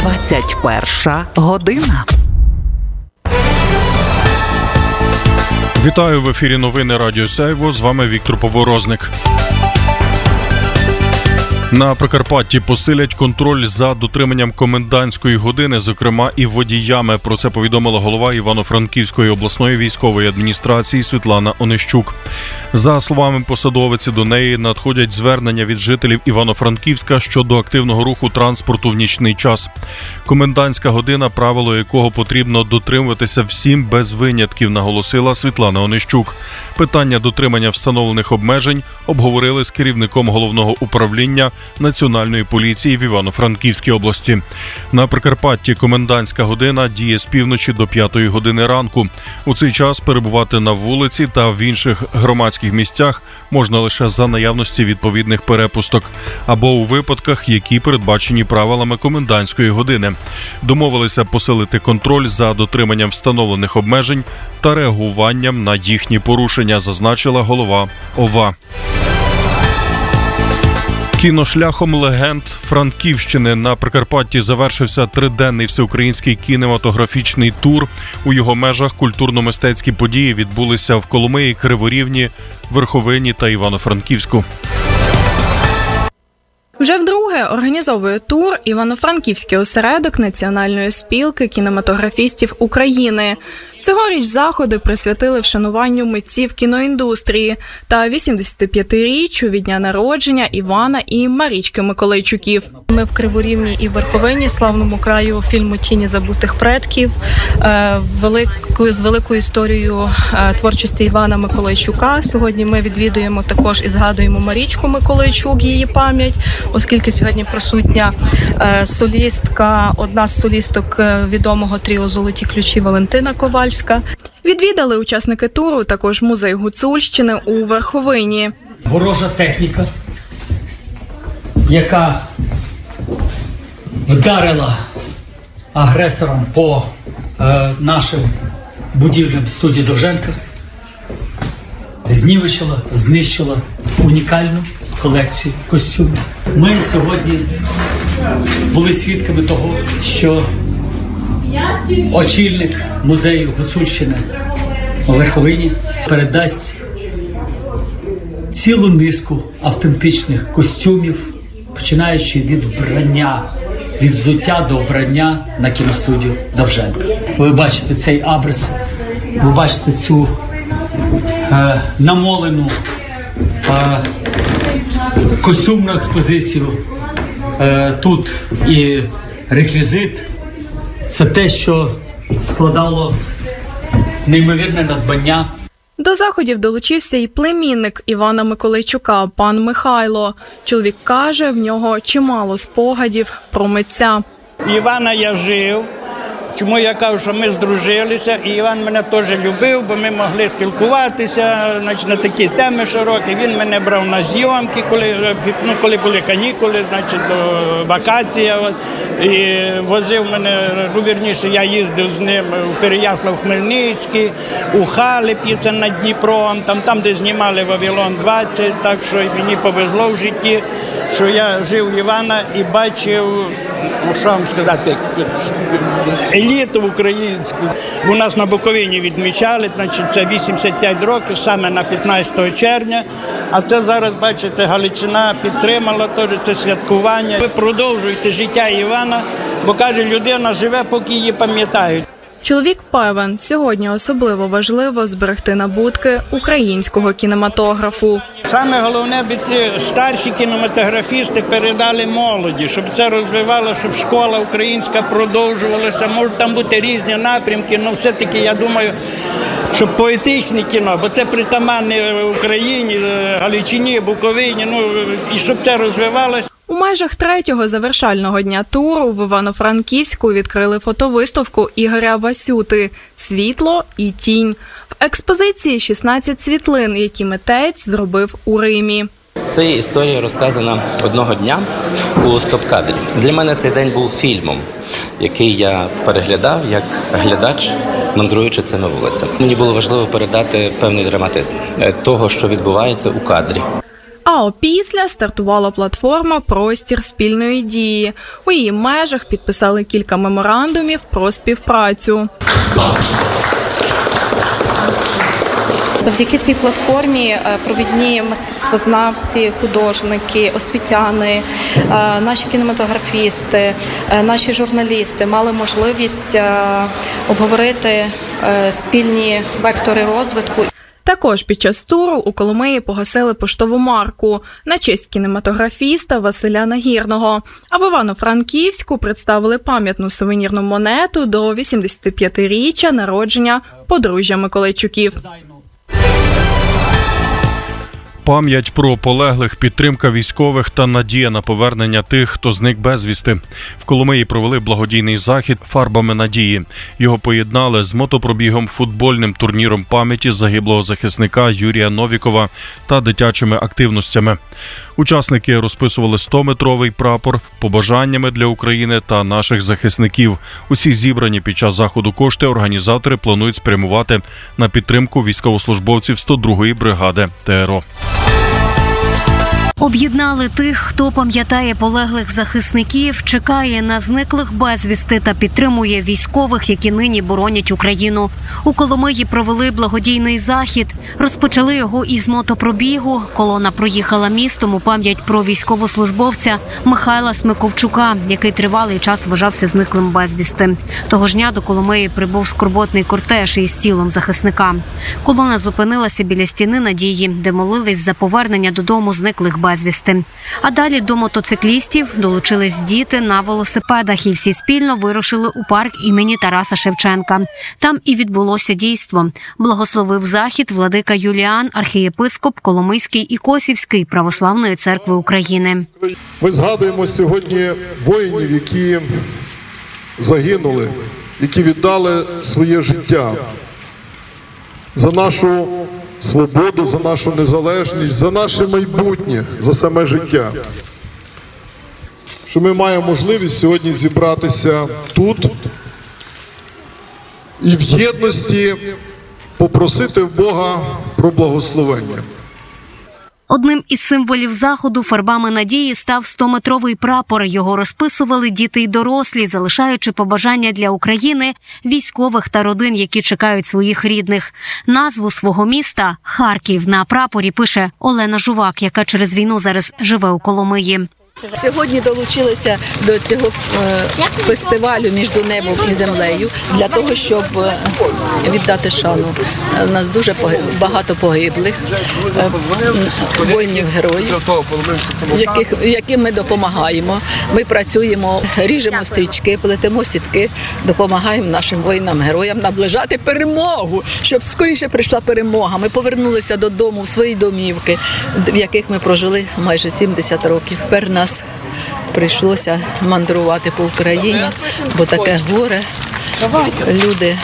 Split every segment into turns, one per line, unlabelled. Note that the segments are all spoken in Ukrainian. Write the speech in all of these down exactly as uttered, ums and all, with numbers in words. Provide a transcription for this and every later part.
двадцять перша година.
Вітаю, в ефірі новини Радіо Сяйво. З вами Віктор Поворозник. На Прикарпатті посилять контроль за дотриманням комендантської години, зокрема і водіями. Про це повідомила голова Івано-Франківської обласної військової адміністрації Світлана Онищук. За словами посадовиці, до неї надходять звернення від жителів Івано-Франківська щодо активного руху транспорту в нічний час. Комендантська година, правило якого потрібно дотримуватися всім без винятків, наголосила Світлана Онищук. Питання дотримання встановлених обмежень обговорили з керівником головного управління Національної поліції в Івано-Франківській області. На Прикарпатті комендантська година діє з півночі до п'ятої години ранку. У цей час перебувати на вулиці та в інших громадських місцях можна лише за наявності відповідних перепусток або у випадках, які передбачені правилами комендантської години. Домовилися посилити контроль за дотриманням встановлених обмежень та реагуванням на їхні порушення, зазначила голова ОВА. Кіношляхом легенд Франківщини на Прикарпатті завершився триденний всеукраїнський кінематографічний тур. У його межах культурно-мистецькі події відбулися в Коломиї, Криворівні, Верховині та Івано-Франківську.
Вже вдруге організовує тур Івано-Франківський осередок Національної спілки кінематографістів України. Цьогоріч заходи присвятили вшануванню митців кіноіндустрії та вісімдесятип'ятиріччю від дня народження Івана і Марічки Миколайчуків.
Ми в Криворівні і в Верховині, славному краю фільму «Тіні забутих предків», великою, з великою історією творчості Івана Миколайчука. Сьогодні ми відвідуємо також і згадуємо Марічку Миколайчук, її пам'ять, оскільки сьогодні присутня солістка, одна з солісток відомого тріо «Золоті ключі» Валентина Коваль.
Відвідали учасники туру також музей Гуцульщини у Верховині.
Ворожа техніка, яка вдарила агресорам по е, нашим будівлям студії Довженка, знівечила, знищила унікальну колекцію костюмів. Ми сьогодні були свідками того, що очільник музею Гуцульщини у Верховині передасть цілу низку автентичних костюмів, починаючи від вбрання, від взуття до вбрання на кіностудію Довженка. Ви бачите цей абрис, ви бачите цю е, намолену е, костюмну експозицію. Е, тут і реквізит. Це те, що складало неймовірне надбання.
До заходів долучився і племінник Івана Миколайчука, пан Михайло. Чоловік каже, в нього чимало спогадів про митця.
Івана я жив. Чому я кажу, що ми здружилися, і Іван мене теж любив, бо ми могли спілкуватися, значить, на такі теми широкі. Він мене брав на зйомки, коли, ну, коли були канікули, значить, до вакації. От, і возив мене, ну, вірніше, я їздив з ним у Переяслав-Хмельницький, у Халепі, це над Дніпром, там, там, де знімали «Вавилон двадцять», так що мені повезло в житті, що я жив Івана і бачив, ну, що вам сказати, еліту українську. У нас на Буковині відмічали, значить, це вісімдесят п'ять років, саме на п'ятнадцятого червня. А це зараз, бачите, Галичина підтримала теж це святкування. Ви продовжуєте життя Івана, бо, каже, людина живе, поки її пам'ятають.
Чоловік певен, сьогодні особливо важливо зберегти набутки українського кінематографу.
Саме головне, аби ці старші кінематографісти передали молоді, щоб це розвивало, щоб школа українська продовжувалася. Можуть там бути різні напрямки, але все-таки, я думаю, щоб поетичне кіно, бо це притаманне Україні, Галичині, Буковині, ну, і щоб це розвивалося.
У межах третього завершального дня туру в Івано-Франківську відкрили фотовиставку Ігоря Васюти «Світло і тінь». В експозиції шістнадцять світлин, які митець зробив у Римі.
Це є історія, розказана одного дня у стоп-кадрі. Для мене цей день був фільмом, який я переглядав як глядач, мандруючи цими вулицями. Мені було важливо передати певний драматизм того, що відбувається у кадрі.
А опісля стартувала платформа «Простір спільної дії». У її межах підписали кілька меморандумів про співпрацю.
Завдяки цій платформі провідні мистецтвознавці, художники, освітяни, наші кінематографісти, наші журналісти мали можливість обговорити спільні вектори розвитку.
Також під час туру у Коломиї погасили поштову марку на честь кінематографіста Василя Нагірного. А в Івано-Франківську представили пам'ятну сувенірну монету до вісімдесятип'ятиріччя народження подружжя Миколайчуків.
Пам'ять про полеглих, підтримка військових та надія на повернення тих, хто зник безвісти. В Коломиї провели благодійний захід «Фарбами надії». Його поєднали з мотопробігом, футбольним турніром пам'яті загиблого захисника Юрія Новікова та дитячими активностями. Учасники розписували стометровий прапор побажаннями для України та наших захисників. Усі зібрані під час заходу кошти організатори планують спрямувати на підтримку військовослужбовців сто другої бригади ТРО.
Об'єднали тих, хто пам'ятає полеглих захисників, чекає на зниклих безвісти та підтримує військових, які нині боронять Україну. У Коломиї провели благодійний захід. Розпочали його із мотопробігу. Колона проїхала містом у пам'ять про військовослужбовця Михайла Смиковчука, який тривалий час вважався зниклим безвісти. Того ж дня до Коломиї прибув скорботний кортеж із тілом захисника. Колона зупинилася біля стіни Надії, де молились за повернення додому зниклих безвісти. А далі до мотоциклістів долучились діти на велосипедах і всі спільно вирушили у парк імені Тараса Шевченка. Там і відбулося дійство. Благословив захід владика Юліан, архієпископ Коломийський і Косівський Православної церкви України.
Ми згадуємо сьогодні воїнів, які загинули, які віддали своє життя за нашу свободу, за нашу незалежність, за наше майбутнє, за саме життя. Що ми маємо можливість сьогодні зібратися тут і в єдності попросити в Бога про благословення.
Одним із символів заходу «Фарбами надії» став стометровий прапор. Його розписували діти й дорослі, залишаючи побажання для України, військових та родин, які чекають своїх рідних. Назву свого міста – Харків – на прапорі пише Олена Жувак, яка через війну зараз живе у Коломиї.
Сьогодні долучилися до цього фестивалю «Між небом і землею» для того, щоб віддати шану. У нас дуже багато погиблих воїнів-героїв, яких, яким ми допомагаємо. Ми працюємо, ріжемо стрічки, плетемо сітки, допомагаємо нашим воїнам-героям наближати перемогу, щоб скоріше прийшла перемога. Ми повернулися додому в свої домівки, в яких ми прожили майже сімдесят років. Тепер нас прийшлося мандрувати по Україні, бо таке горе. Люди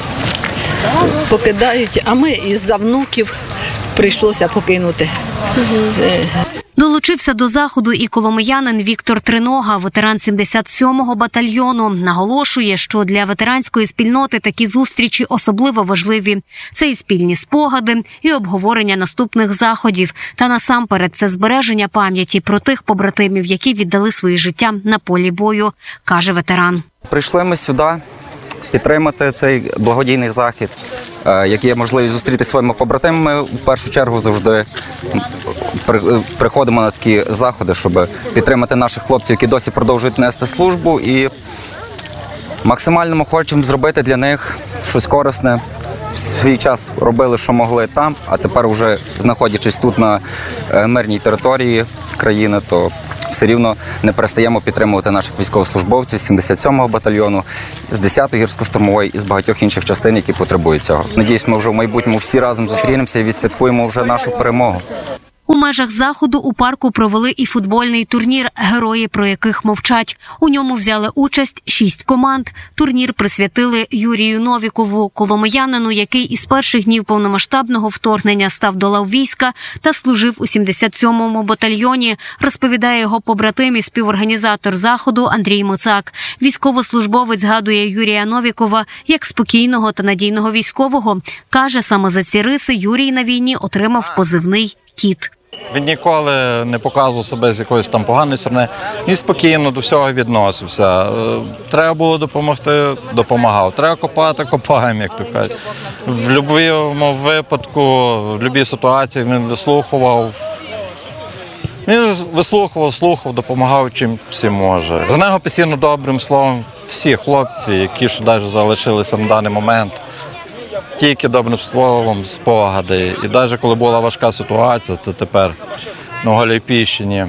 покидають, а ми із-за внуків прийшлося покинути.
Долучився до заходу і коломиянин Віктор Тринога, ветеран сімдесят сьомого батальйону. Наголошує, що для ветеранської спільноти такі зустрічі особливо важливі. Це і спільні спогади, і обговорення наступних заходів. Та насамперед це збереження пам'яті про тих побратимів, які віддали свої життя на полі бою, каже ветеран.
Прийшли ми сюди підтримати цей благодійний захід, який є можливість зустріти своїми побратимами. Ми в першу чергу завжди приходимо на такі заходи, щоб підтримати наших хлопців, які досі продовжують нести службу, і максимально ми хочемо зробити для них щось корисне. В свій час робили, що могли там, а тепер вже знаходячись тут на мирній території країни, то все рівно не перестаємо підтримувати наших військовослужбовців з сімдесят сьомого батальйону, з десятої гірсько-штурмової і з багатьох інших частин, які потребують цього. Надіюсь, ми вже в майбутньому всі разом зустрінемося і відсвяткуємо вже нашу перемогу.
У межах заходу у парку провели і футбольний турнір «Герої, про яких мовчать». У ньому взяли участь шість команд. Турнір присвятили Юрію Новікову, коломиянину, який із перших днів повномасштабного вторгнення став до лав війська та служив у сімдесят сьомому батальйоні, розповідає його побратим і співорганізатор заходу Андрій Мицак. Військовослужбовець згадує Юрія Новікова як спокійного та надійного військового. Каже, саме за ці риси Юрій на війні отримав позивний «Кіт».
Він ніколи не показував себе з якоїсь там поганої сторони. Він спокійно до всього відносився. Треба було допомогти – допомагав. Треба копати – копаємо, як то кажуть. В будь-якому випадку, в будь-якій ситуації він вислухував. Він вислухував, слухав, допомагав чим всім може. За нього постійно добрим словом всі хлопці, які ще навіть залишилися на даний момент, тільки добрим словом спогади. І навіть коли була важка ситуація, це тепер на Голійпільщині,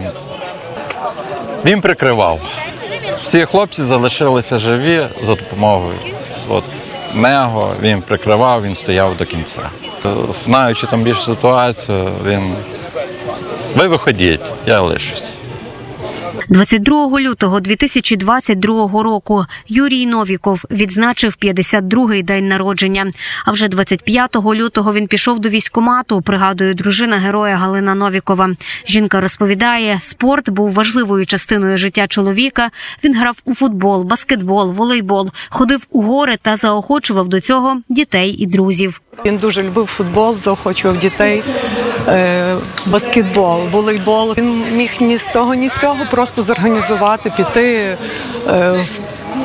він прикривав. Всі хлопці залишилися живі за допомогою. От нього він прикривав, він стояв до кінця. Знаючи там більшу ситуацію, він... Ви виходіть, я лишусь.
двадцять другого лютого дві тисячі двадцять другого року Юрій Новіков відзначив п'ятдесят другий день народження. А вже двадцять п'ятого лютого він пішов до військкомату, пригадує дружина героя Галина Новікова. Жінка розповідає, спорт був важливою частиною життя чоловіка. Він грав у футбол, баскетбол, волейбол, ходив у гори та заохочував до цього дітей і друзів.
Він дуже любив футбол, заохочував дітей, е, баскетбол, волейбол. Він міг ні з того, ні з цього просто зорганізувати, піти е, в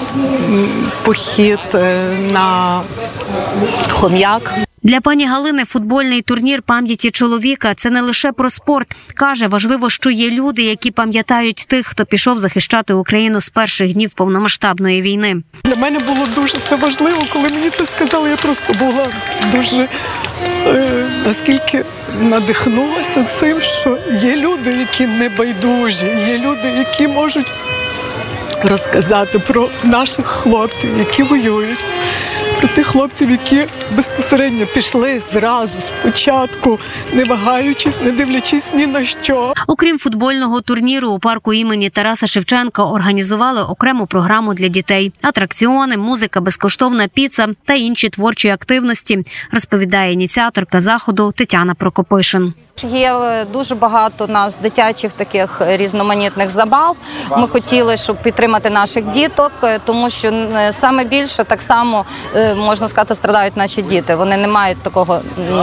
похід е, на Хом'як.
Для пані Галини футбольний турнір пам'яті чоловіка – це не лише про спорт. Каже, важливо, що є люди, які пам'ятають тих, хто пішов захищати Україну з перших днів повномасштабної війни.
Для мене було дуже це важливо, коли мені це сказали. Я просто була дуже, е, наскільки надихнулася цим, що є люди, які не байдужі, є люди, які можуть розказати про наших хлопців, які воюють. Про тих хлопців, які безпосередньо пішли зразу, спочатку, не вагаючись, не дивлячись ні на що.
Окрім футбольного турніру, у парку імені Тараса Шевченка організували окрему програму для дітей. Атракціони, музика, безкоштовна піца та інші творчі активності, розповідає ініціаторка заходу Тетяна Прокопишин.
Є дуже багато у нас дитячих таких різноманітних забав. Ми хотіли, щоб підтримати наших діток, тому що саме більше так само, можна сказати, страдають наші діти. Вони не мають такого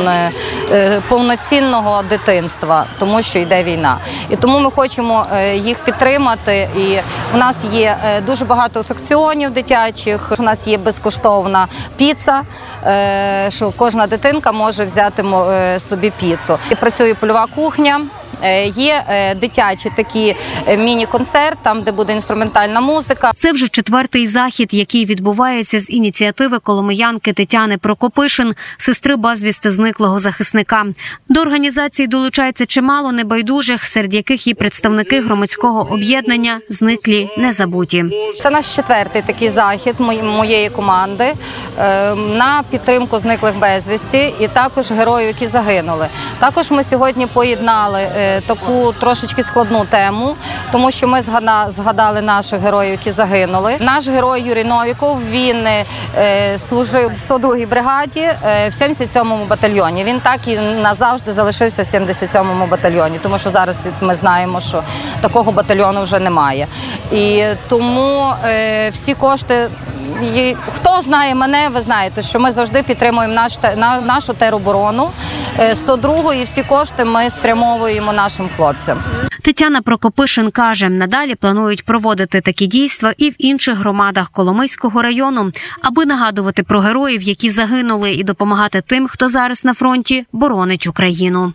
повноцінного дитинства, тому що йде війна. І тому ми хочемо їх підтримати. І у нас є дуже багато атракціонів дитячих, у нас є безкоштовна піца, що кожна дитинка може взяти собі піцу. Працює польова кухня. Є дитячі такі міні-концерт, там, де буде інструментальна музика.
Це вже четвертий захід, який відбувається з ініціативи коломиянки Тетяни Прокопишин, сестри безвісти зниклого захисника. До організації долучається чимало небайдужих, серед яких і представники громадського об'єднання «Зниклі не забуті».
Це наш четвертий такий захід моєї команди на підтримку зниклих безвісті і також героїв, які загинули. Також ми сьогодні поєднали таку трошечки складну тему, тому що ми згадали наших героїв, які загинули. Наш герой Юрій Новіков, він е, служив в сто другій бригаді е, в сімдесят сьомому батальйоні. Він так і назавжди залишився в сімдесят сьомому батальйоні, тому що зараз ми знаємо, що такого батальйону вже немає. І тому е, всі кошти, і, хто знає мене, ви знаєте, що ми завжди підтримуємо наш, на, нашу тероборону. сто другу і всі кошти ми спрямовуємо нашим хлопцям.
Тетяна Прокопишин каже, надалі планують проводити такі дійства і в інших громадах Коломийського району, аби нагадувати про героїв, які загинули, і допомагати тим, хто зараз на фронті боронить Україну.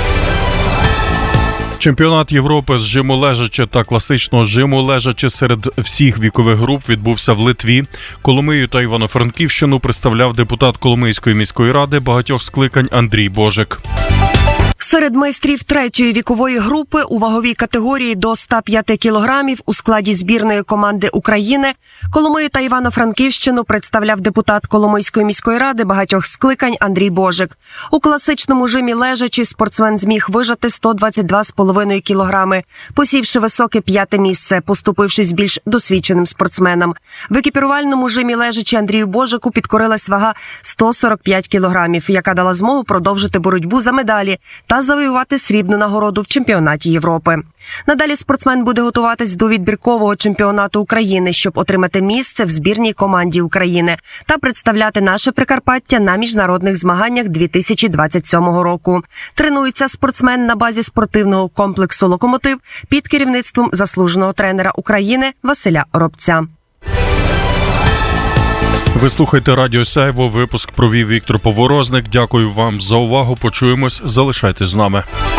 Чемпіонат Європи з жиму лежачи та класичного жиму лежачи серед всіх вікових груп відбувся в Литві. Коломию та Івано-Франківщину представляв депутат Коломийської міської ради багатьох скликань Андрій Божик.
Серед майстрів третьої вікової групи у ваговій категорії до ста п'яти кілограмів у складі збірної команди України Коломию та Івано-Франківщину представляв депутат Коломийської міської ради багатьох скликань Андрій Божик. У класичному жимі лежачі спортсмен зміг вижати сто двадцять два цілих п'ять десятих кілограми, посівши високе п'яте місце, поступившись більш досвідченим спортсменам. В екіпірувальному жимі лежачі Андрію Божику підкорилась вага сто сорок п'ять кілограмів, яка дала змогу продовжити боротьбу за медалі та завоювати срібну нагороду в чемпіонаті Європи. Надалі спортсмен буде готуватись до відбіркового чемпіонату України, щоб отримати місце в збірній команді України та представляти наше Прикарпаття на міжнародних змаганнях дві тисячі двадцять сьомого року. Тренується спортсмен на базі спортивного комплексу «Локомотив» під керівництвом заслуженого тренера України Василя Оробця.
Ви слухаєте Радіо Сяйво. Випуск провів Віктор Поворозник. Дякую вам за увагу. Почуємось. Залишайтесь з нами.